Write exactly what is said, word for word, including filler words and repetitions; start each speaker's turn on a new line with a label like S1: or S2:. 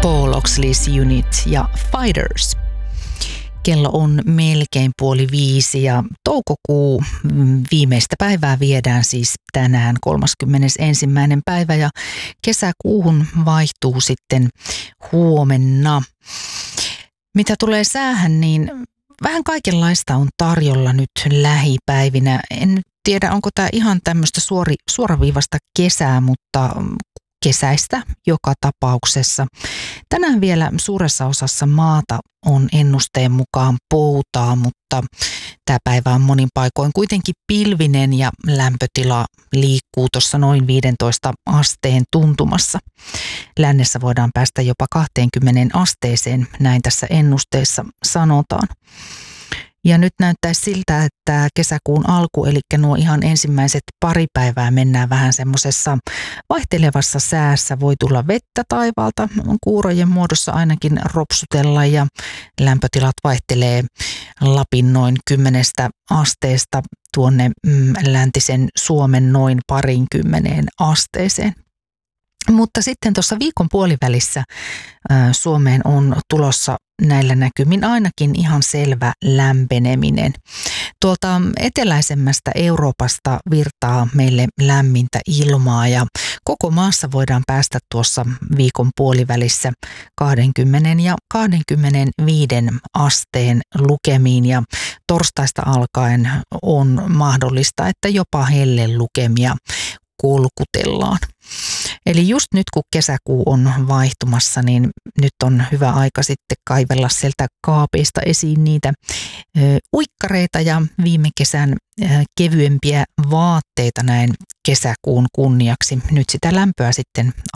S1: Paul Oxley's Unit ja Fighters. Kello on melkein puoli viisi ja toukokuu viimeistä päivää viedään siis tänään kolmaskymmenesensimmäinen päivä ja kesäkuuhun vaihtuu sitten huomenna. Mitä tulee säähän, niin vähän kaikenlaista on tarjolla nyt lähipäivinä. En nyt tiedä, onko tämä ihan tämmöistä suori, suoraviivasta kesää, mutta kesäistä joka tapauksessa. Tänään vielä suuressa osassa maata on ennusteen mukaan poutaa, mutta tämä päivä on monin paikoin kuitenkin pilvinen ja lämpötila liikkuu tuossa noin viisitoista asteen tuntumassa. Lännessä voidaan päästä jopa kaksikymmentä asteeseen, näin tässä ennusteessa sanotaan. Ja nyt näyttäisi siltä, että kesäkuun alku, eli nuo ihan ensimmäiset pari päivää mennään vähän semmoisessa vaihtelevassa säässä. Voi tulla vettä taivaalta, kuurojen muodossa ainakin ropsutella ja lämpötilat vaihtelee Lapin noin kymmenestä asteesta tuonne mm, läntisen Suomen noin parinkymmeneen asteeseen. Mutta sitten tuossa viikon puolivälissä ä, Suomeen on tulossa näillä näkymin ainakin ihan selvä lämpeneminen. Tuolta eteläisemmästä Euroopasta virtaa meille lämmintä ilmaa ja koko maassa voidaan päästä tuossa viikon puolivälissä kaksikymmentä ja kaksikymmentäviisi asteen lukemiin ja torstaista alkaen on mahdollista, että jopa hellelukemia kolkutellaan. Eli just nyt kun kesäkuu on vaihtumassa, niin nyt on hyvä aika sitten kaivella sieltä kaapeista esiin niitä ö, uikkareita ja viime kesän ö, kevyempiä vaatteita näin kesäkuun kunniaksi. Nyt sitä lämpöä sitten